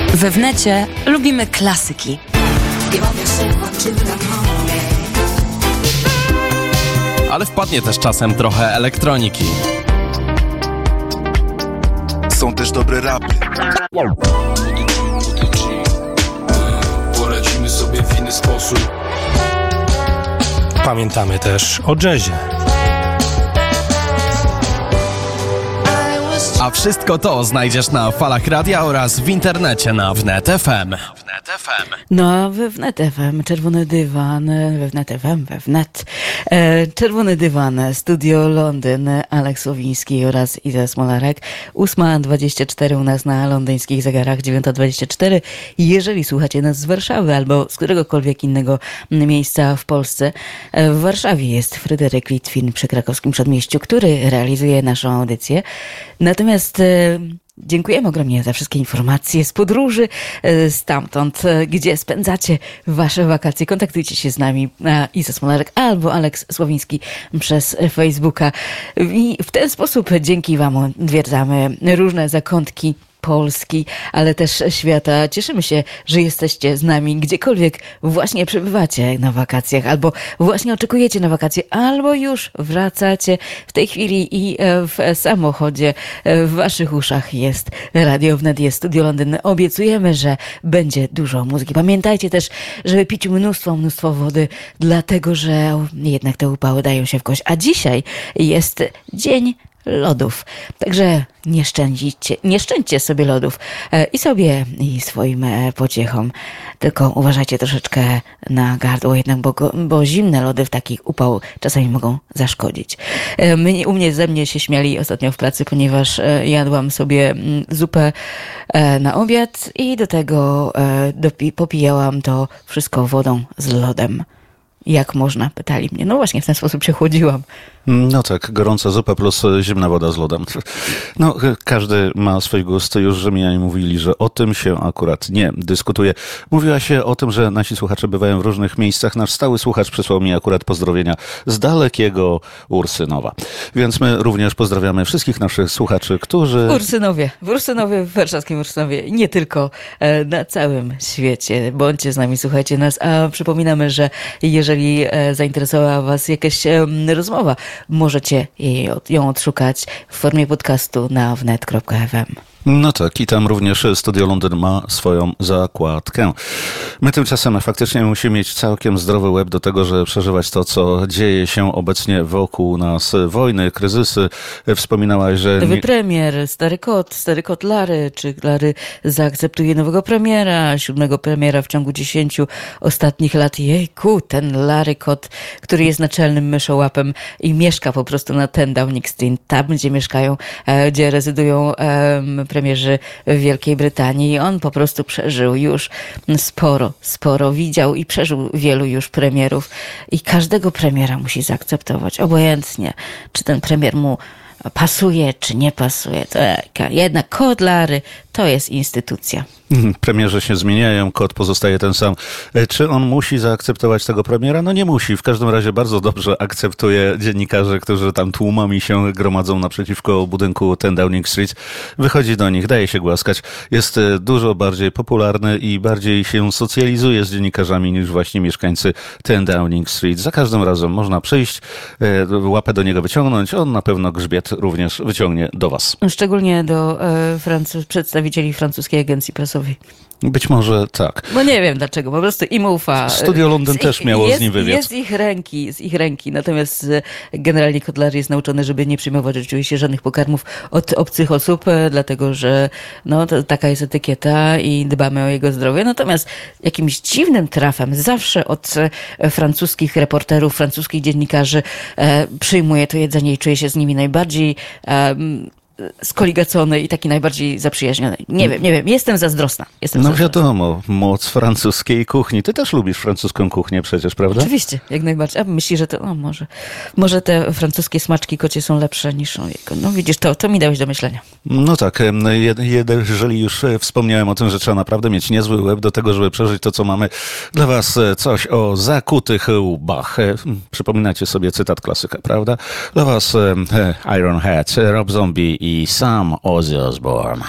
We Wnecie lubimy klasyki. Ale wpadnie też czasem trochę elektroniki. Są też dobre rapy. Poradzimy sobie w inny sposób. Pamiętamy też o jazzie. A wszystko to znajdziesz na falach radia oraz w internecie na Wnet FM. No, we Wnet FM, Czerwony Dywan, we Wnet FM, we Wnet. Czerwony Dywan, Studio Londyn, Aleks Słowiński oraz Iza Smolarek. 8:24 u nas na londyńskich zegarach, 9:24. Jeżeli słuchacie nas z Warszawy albo z któregokolwiek innego miejsca w Polsce, w Warszawie jest Fryderyk Litwin przy Krakowskim Przedmieściu, który realizuje naszą audycję. Natomiast dziękujemy ogromnie za wszystkie informacje z podróży stamtąd, gdzie spędzacie wasze wakacje. Kontaktujcie się z nami Iza Smolarek albo Aleks Słowiński przez Facebooka. I w ten sposób dzięki wam odwiedzamy różne zakątki Polski, ale też świata. Cieszymy się, że jesteście z nami gdziekolwiek właśnie przebywacie na wakacjach, albo właśnie oczekujecie na wakacje, albo już wracacie w tej chwili i w samochodzie w waszych uszach jest Radio Wnet, jest Studio Londyn. Obiecujemy, że będzie dużo muzyki. Pamiętajcie też, żeby pić mnóstwo wody, dlatego że jednak te upały dają się w kość. A dzisiaj jest dzień lodów. Także nie szczędźcie sobie lodów i sobie, i swoim pociechom. Tylko uważajcie troszeczkę na gardło jednak, bo zimne lody w taki upał czasami mogą zaszkodzić. Ze mnie się śmiali ostatnio w pracy, ponieważ jadłam sobie zupę na obiad i do tego popijałam to wszystko wodą z lodem. Jak można? Pytali mnie. No właśnie, w ten sposób się chłodziłam. No tak, gorąca zupa plus zimna woda z lodem. No, każdy ma swój gust. Już Rzymianie mówili, że o tym się akurat nie dyskutuje. Mówiła się o tym, że nasi słuchacze bywają w różnych miejscach. Nasz stały słuchacz przysłał mi akurat pozdrowienia z dalekiego Ursynowa. Więc my również pozdrawiamy wszystkich naszych słuchaczy, którzy... W Ursynowie, w warszawskim Ursynowie, nie tylko na całym świecie. Bądźcie z nami, słuchajcie nas, a przypominamy, że jeżeli zainteresowała was jakaś rozmowa, możecie ją odszukać w formie podcastu na wnet.fm. No tak, i tam również Studio Londyn ma swoją zakładkę. My tymczasem faktycznie musimy mieć całkiem zdrowy łeb do tego, żeby przeżywać to, co dzieje się obecnie wokół nas. Wojny, kryzysy. Wspominałaś, że... Nowy premier, stary kot Larry. Czy Larry zaakceptuje nowego premiera, 7. premiera w ciągu 10 ostatnich lat. Jejku, ten Larry kot, który jest naczelnym myszołapem i mieszka po prostu na 10 Downing Street. Tam, gdzie mieszkają, gdzie rezydują premierzy w Wielkiej Brytanii i on po prostu przeżył już sporo widział i przeżył wielu już premierów i każdego premiera musi zaakceptować, obojętnie czy ten premier mu pasuje czy nie pasuje. To jednak kot Larry to jest instytucja. Premierzy się zmieniają, kot pozostaje ten sam. Czy on musi zaakceptować tego premiera? No nie musi. W każdym razie bardzo dobrze akceptuje dziennikarzy, którzy tam tłumami się gromadzą naprzeciwko budynku 10 Downing Street. Wychodzi do nich, daje się głaskać. Jest dużo bardziej popularny i bardziej się socjalizuje z dziennikarzami niż właśnie mieszkańcy 10 Downing Street. Za każdym razem można przyjść, łapę do niego wyciągnąć. On na pewno grzbiet również wyciągnie do was. Szczególnie do przedstawicieli francuskiej agencji prasowej. Być może tak. Bo nie wiem dlaczego, po prostu im ufa. Studio Londyn też miało z nim wywiad. Jest z ich ręki. Natomiast generalnie kot Larry jest nauczony, żeby nie przyjmować oczywiście żadnych pokarmów od obcych osób, dlatego że taka jest etykieta i dbamy o jego zdrowie. Natomiast jakimś dziwnym trafem zawsze od francuskich reporterów, francuskich dziennikarzy przyjmuje to jedzenie i czuje się z nimi najbardziej skoligacony i taki najbardziej zaprzyjaźniony. Nie wiem, jestem zazdrosna. Wiadomo, moc francuskiej kuchni. Ty też lubisz francuską kuchnię przecież, prawda? Oczywiście, jak najbardziej. A myślisz, że to, może te francuskie smaczki kocie są lepsze niż jego. No widzisz, to mi dałeś do myślenia. No tak, jeżeli już wspomniałem o tym, że trzeba naprawdę mieć niezły łeb do tego, żeby przeżyć to, co mamy dla was, coś o zakutych łbach. Przypominacie sobie cytat klasyka, prawda? Dla was Iron Head, Rob Zombie i Sam Ozzy Osbourne.